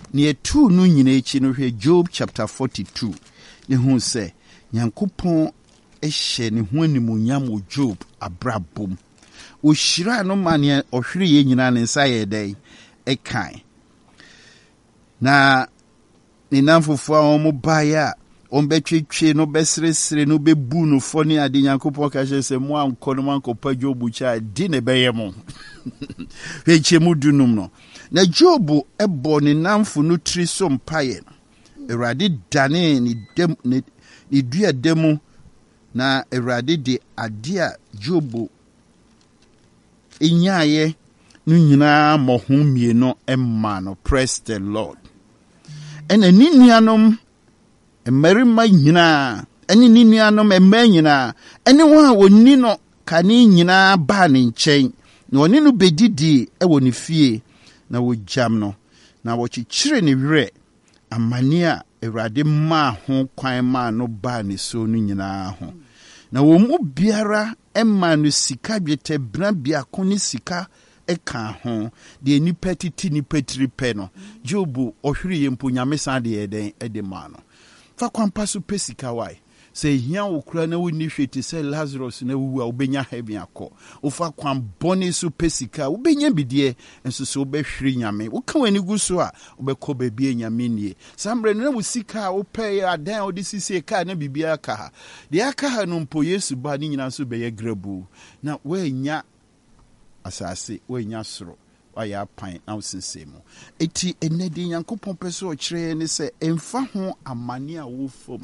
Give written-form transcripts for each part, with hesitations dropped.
ne etu no nyina echi no hwe Job chapter 42 ne hu se Nyankopɔn ehye ne ho animuonyam wo Job abrabom o hyira no mane ohwere ye nyina ne nsa ye dai ekan na ne namfofo a omo baya ombetwetwe no besresre no bebu no fo ne ade Nyankopɔn ka hye se mo anko no mankopa Job cha di ne beye mo hweche mu dunum no na Job ebo ne namfo no tri so mpaye Awurade dane ni dua demu na Awurade de ade a Job enyaye no nyina mohom mieno emma no. Praise the Lord. Ena ni nuanom mmarima nyina ene ni nuanom emma nyina ene wo a woni no kane nyina ba ne nkyɛn na oni no bedidi ewo ne fie na wo jam no na wo chichire ne werɛ amane a Awurade ma ho kwan ma no ba ne so no nyina ho na wo mu biara emma no sika dwetɛ bra bia ko ne sika eka ho de nipa titi nipa tripe no Job ohwere yempo nyame san de eden edema no fa kwampa so pesika wai se hia wo kura na woni hweti se Lazarus na wuwa obenya heaven akọ ofa kwam boni so pesika obenya bidie enso so obehwere nyame wo ka wani gu so a obekọ ba bie nyame nie sambre na wo sika wo pay adan odi sisi ka na bibia ka ha de aka ha no mpo Yesu ba ni nyina so beye grabu na wanya asase wanya soro waya pan na usensemu eti enedi Nyankopɔn pese o kire ne se emfa ho amane a wo fom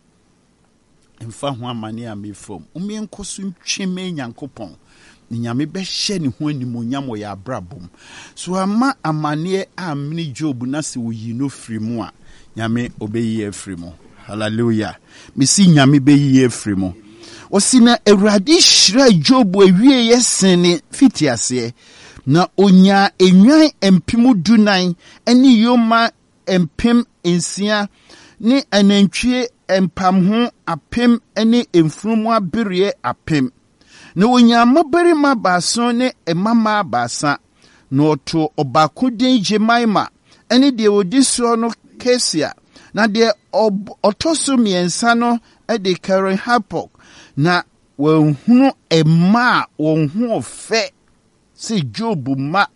emfa ho amane a me fom umienkoso ntweme Nyankopɔn ni nyame be hye ne ho animonyam wo ya abrabom so ama amane a mini Job na se wo yi no firi mu a nyame obeyi afiri mu. Hallelujah. Misi nyame beyi afiri mu. Osina Awurade hyira Job awie yesene fitiase na onya enwan empem dunan eni yoma empem ensia ni anantwie empam ho apem eni emfurumu abere apem na onya mabarima baaso ne emama baasa na oto obako den Jemaima eni de odi so no Kesia na de otoso miensa no ede Karen Hapok na wonhunu emma wonhu ofe se Job ma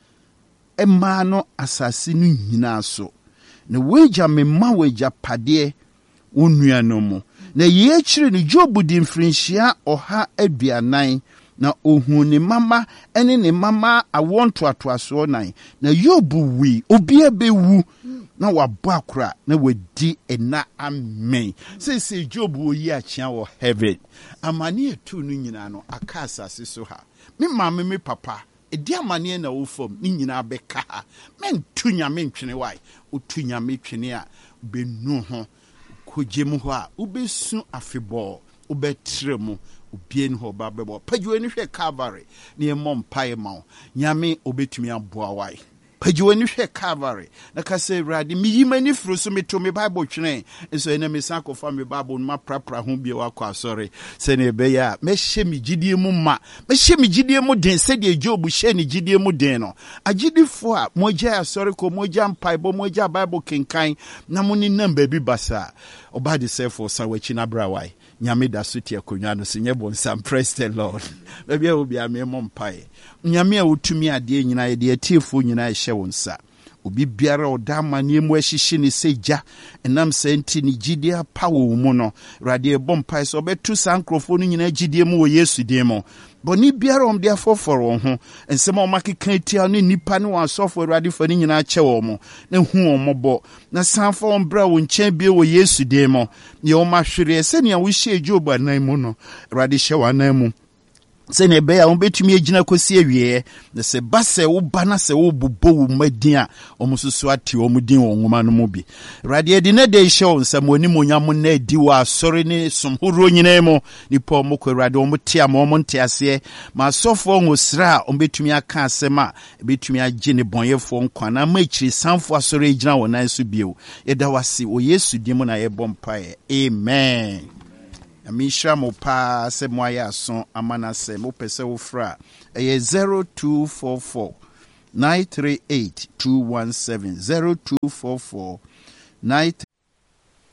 emma no asase no nyina so na weja memma weja pade onuanom na ye kire ni Job di mfrinhia oha aduanan na ohun ne mama ene ne mama awonto atoaso nan na Job wi obi abewu na wabɔ akora na wadi ena amen se Job wo yi achia wo heaven amane etu no nyina no aka asase so ha me mama me papa edi amane na wo fam ni nyina beka ha men tu nyame ntwene wai otu nyame twene a benu ho kogemu ho a ubesu afebɔ ubetremu obien ho ba bebo pagyo ni hwe Calvary ni emompa ema nyame obetumi aboa wai pagyo ni hwe Calvary na ka se Awurade miyimani furu so meto me Bible twene enso ene me san kofa me Bible ma prapra ho bia wakɔ asɔre se ne be ya mehye me gidie mu ma mehye me gidie mu den se de Job hye ne gidie mu den no agidifo a mogya asɔre ko mogya mpaibo mogya Bible kenkan na mo ni namba bi basa obade sefo sa wachi na brawai nyame da so tie konwa no se nyebo nsam. Praise the Lord. Bia obi amemo mpae nyame a wotumi ade nyina ye de atiefo nyina hye wonsa obi biara odama ne mu ahyehye ne seja enam senti ne gidie pawo mu no Awurade ebompae so obetu sankrofo no nyina gidie mu wo Yesu din mu boni biara om de afoforo won ho ensem o makeka tia no nipa ne wasofo Awurade fa ne nyina kye wo mo na hu ombo na sanfa on bra wo nkyɛn bie wo Yesu din mu ne o mahwere se ne wo hye Job anan mu no Awurade hye wanan mu se ne be ya on betumi agina kosi awie na se base wo bana se wo bobo wo madin a omususu ate wo mudin wo nwoma no mu bi Awurade edi na de hye on sam oni monyam na edi wa asɔre ne somhoro nyina mu nipa mo ko Awurade wo tia ma wo nte ase ma sofo ngosra on betumi aka asɛm a betumi agye ne bonyefo nkwa na ma akiri sanfo asɔre agina wo nan so bio yeda wase wo Yesu di mu na ye bompae amen. Amisha mopa se moya son amana se mo pese wo fra 0244 938 217 0244